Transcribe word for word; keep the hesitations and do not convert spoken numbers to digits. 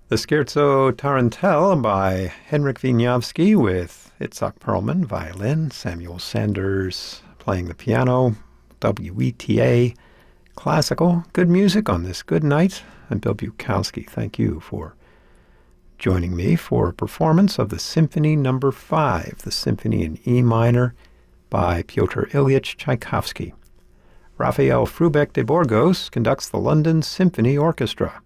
The Scherzo Tarantelle by Henryk Wieniawski with Itzhak Perlman, violin, Samuel Sanders playing the piano, W E T A, classical, good music on this good night. I'm Bill Bukowski. Thank you for joining me for a performance of the Symphony Number Five, the Symphony in E minor by Pyotr Ilyich Tchaikovsky. Raphael Frubeck de Burgos conducts the London Symphony Orchestra.